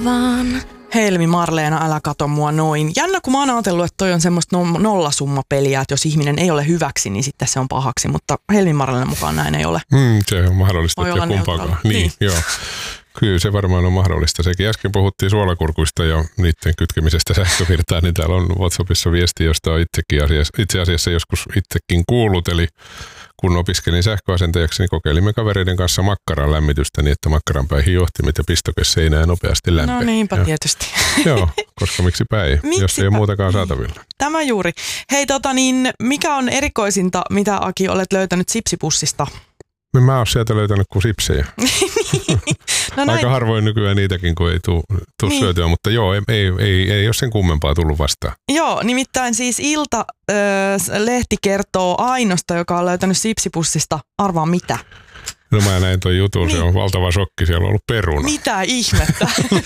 Vaan. Helmi Marleena, älä kato mua noin. Jännä, kun mä oon ajatellut, että toi on semmoista nollasummapeliä, että jos ihminen ei ole hyväksi, niin sitten se on pahaksi. Mutta Helmi Marleena mukaan näin ei ole. Se on mahdollista, että kumpaakaan. Niin, joo. Kyllä se varmaan on mahdollista. Sekin äsken puhuttiin suolakurkuista ja niiden kytkemisestä sähkövirtaan, niin täällä on WhatsAppissa viesti, josta on itse asiassa joskus itsekin kuullut. Eli kun opiskelin sähköasentajaksi, niin kokeilimme kavereiden kanssa makkaran lämmitystä niin, että makkaran päihin johtimet ja pistoke seinään nopeasti lämpee. No niinpä tietysti. Joo, koska miksipä ei, jos ei ole muutakaan saatavilla. Tämä juuri. Hei mikä on erikoisinta, mitä Aki olet löytänyt sipsipussista? Mä oon sieltä löytänyt kuin sipsejä. No aika harvoin nykyään niitäkin, kun ei tule niin syötyä, mutta joo, ei ole sen kummempaa tullut vastaan. Joo, nimittäin siis Ilta-lehti kertoo Ainosta, joka on löytänyt sipsipussista, arvaa mitä? No mä näin ton jutun, niin. Se on valtava shokki, siellä on ollut peruna. Mitä ihmettä?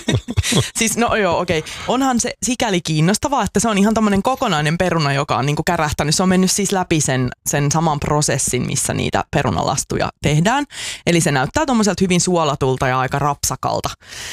Siis no joo, okei. Onhan se sikäli kiinnostavaa, että se on ihan tämmöinen kokonainen peruna, joka on niinku kärähtänyt. Se on mennyt siis läpi sen saman prosessin, missä niitä perunalastuja tehdään. Eli se näyttää tommoiselta hyvin suolatulta ja aika rapsakalta.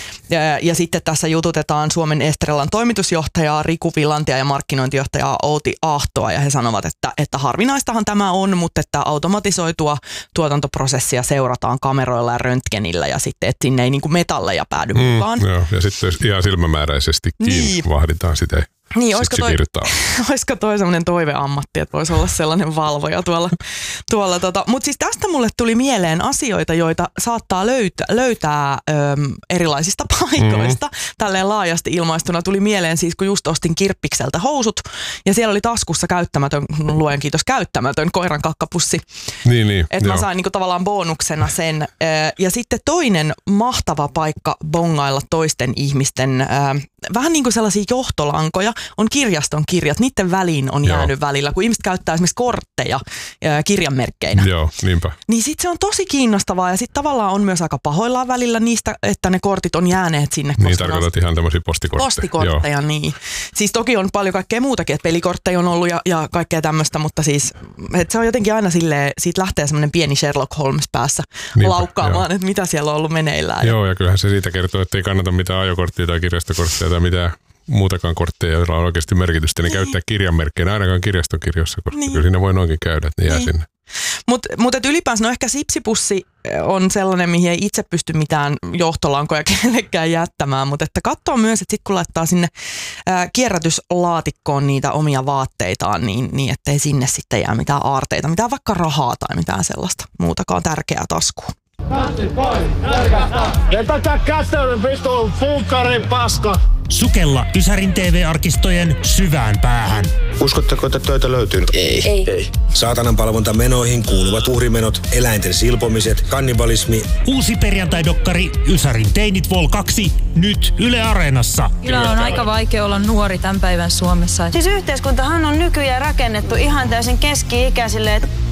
Ja sitten tässä jututetaan Suomen Estrellan toimitusjohtajaa Riku Vilantia ja markkinointijohtajaa Outi Ahtoa. Ja he sanovat, että harvinaistahan tämä on, mutta että automatisoitua tuotantoprosessia seurataan kameroilla ja röntgenillä ja sitten, että sinne ei niin kuin metalleja päädy mukaan. Joo, ja sitten ihan silmämääräisestikin vahditaan sitä. Niin, olisiko toi semmoinen toiveammatti, että voisi olla sellainen valvoja tuolla. Mutta siis tästä mulle tuli mieleen asioita, joita saattaa löytää erilaisista paikoista. Tälleen laajasti ilmaistuna tuli mieleen siis, kun just ostin Kirppikseltä housut ja siellä oli taskussa luen kiitos käyttämätön koiran kakkapussi. Niin. Että mä sain niinku tavallaan bonuksena sen. Ja sitten toinen mahtava paikka bongailla toisten ihmisten, vähän niin kuin sellaisia johtolankoja, on kirjaston kirjat. Niiden väliin on jäänyt välillä, kun ihmiset käyttää esimerkiksi kortteja kirjanmerkkeinä. Joo, niinpä. Niin sit se on tosi kiinnostavaa ja sitten tavallaan on myös aika pahoillaan välillä niistä, että ne kortit on jääneet sinne. Niin tarkoitat ihan tämmöisiä postikortteja. Postikortteja, niin. Siis toki on paljon kaikkea muutakin, että pelikortteja on ollut ja kaikkea tämmöistä, mutta siis että se on jotenkin aina silleen, siitä lähtee semmoinen pieni Sherlock Holmes päässä laukkaamaan, että mitä siellä on ollut meneillään. Joo, ja kyllähän se siitä kertoo, että ei kannata mitään ajokorttia tai kirjastokorttia tai mitään muutakaan kortteja, joilla on oikeasti merkitystä, niin käyttää kirjanmerkkeinä ainakaan kirjastokirjossa, koska kyllä siinä voi noinkin käydä, että ne jää sinne. Mutta ylipäänsä ehkä sipsipussi on sellainen, mihin ei itse pysty mitään johtolankoja kellekään jättämään, mutta että katsoo myös, että sitten kun laittaa sinne kierrätyslaatikkoon niitä omia vaatteitaan, niin ettei sinne sitten jää mitään aarteita, mitään vaikka rahaa tai mitään sellaista muutakaan tärkeää taskuun. Vetäkää käteen, vittu, funkkarin paska! Sukella Ysärin TV-arkistojen syvään päähän. Uskotteko, että töitä löytyy? Ei. Saatanan palvontamenoihin kuuluvat uhrimenot, eläinten silpomiset, kannibalismi. Uusi perjantai-dokkari Ysärin teinit Vol 2, nyt Yle Areenassa. Kyllä on aika vaikea olla nuori tämän päivän Suomessa. Siis yhteiskuntahan on nykyään rakennettu ihan täysin keski-ikäisille.